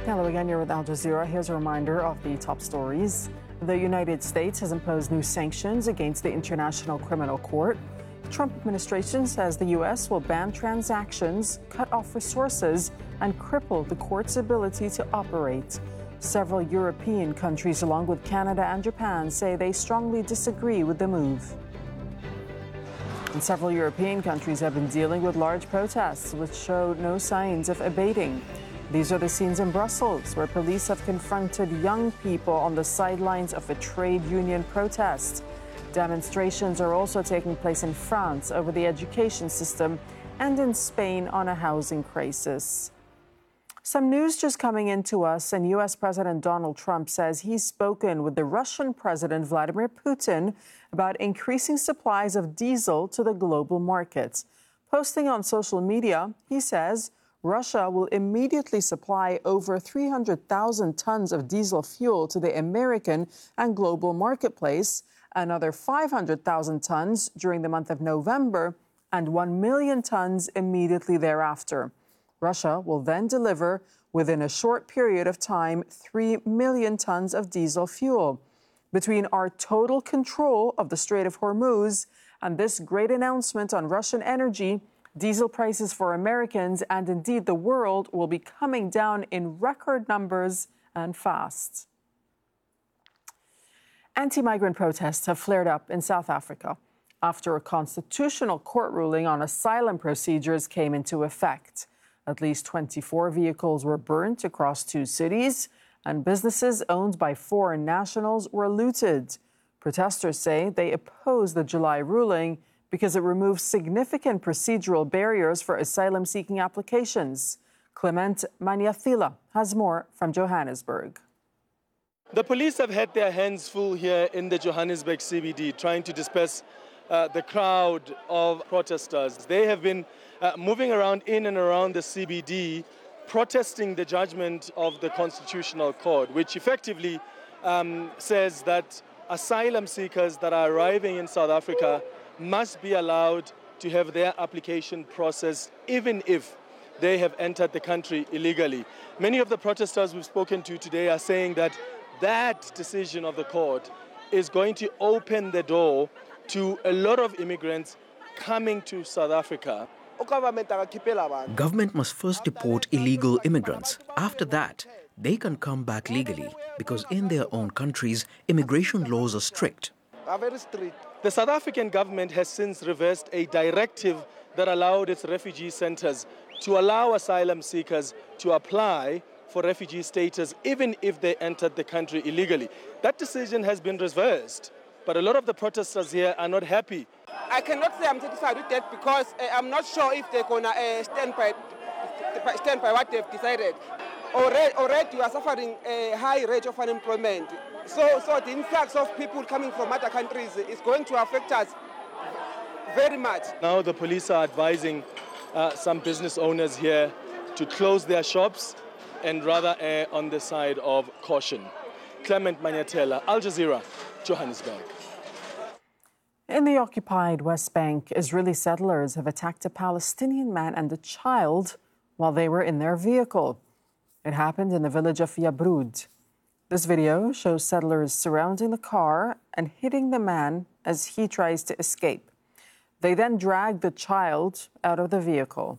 Hello again, you're with Al Jazeera. Here's a reminder of the top stories. The United States has imposed new sanctions against the International Criminal Court. The Trump administration says the U.S. will ban transactions, cut off resources, and cripple the court's ability to operate. Several European countries, along with Canada and Japan, say they strongly disagree with the move. And several European countries have been dealing with large protests, which show no signs of abating. These are the scenes in Brussels, where police have confronted young people on the sidelines of a trade union protest. Demonstrations are also taking place in France over the education system and in Spain on a housing crisis. Some news just coming into us, and U.S. President Donald Trump says he's spoken with the Russian President Vladimir Putin about increasing supplies of diesel to the global markets. Posting on social media, he says Russia will immediately supply over 300,000 tons of diesel fuel to the American and global marketplace, another 500,000 tons during the month of November, and 1 million tons immediately thereafter. Russia will then deliver, within a short period of time, 3 million tons of diesel fuel. Between our total control of the Strait of Hormuz and this great announcement on Russian energy, diesel prices for Americans and indeed the world will be coming down in record numbers and fast. Anti-migrant protests have flared up in South Africa after a constitutional court ruling on asylum procedures came into effect. At least 24 vehicles were burnt across 2 cities, and businesses owned by foreign nationals were looted. Protesters say they oppose the July ruling because it removes significant procedural barriers for asylum-seeking applications. Clement Maniathila has more from Johannesburg. The police have had their hands full here in the Johannesburg CBD, trying to disperse the crowd of protesters. They have been moving around in and around the CBD, protesting the judgment of the Constitutional Court, which effectively says that asylum seekers that are arriving in South Africa must be allowed to have their application processed even if they have entered the country illegally. Many of the protesters we've spoken to today are saying that that decision of the court is going to open the door to a lot of immigrants coming to South Africa. Government must first deport illegal immigrants. After that, they can come back legally because in their own countries, immigration laws are strict. Very strict. The South African government has since reversed a directive that allowed its refugee centers to allow asylum seekers to apply for refugee status even if they entered the country illegally. That decision has been reversed, but a lot of the protesters here are not happy. I cannot say I'm satisfied with that because I'm not sure if they're going to stand by what they've decided. Already we are suffering a high rate of unemployment. So the influx of people coming from other countries is going to affect us very much. Now the police are advising some business owners here to close their shops and rather err on the side of caution. Clement Maniatela, Al Jazeera, Johannesburg. In the occupied West Bank, Israeli settlers have attacked a Palestinian man and a child while they were in their vehicle. It happened in the village of Yabrud. This video shows settlers surrounding the car and hitting the man as he tries to escape. They then drag the child out of the vehicle.